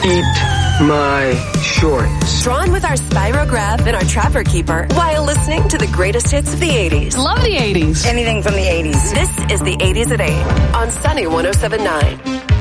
Eat my shorts. Drawn with our Spirograph and our Trapper Keeper while listening to the greatest hits of the 80s. Love the 80s. Anything from the 80s. This is the 80s at 8 on Sunny 107.9.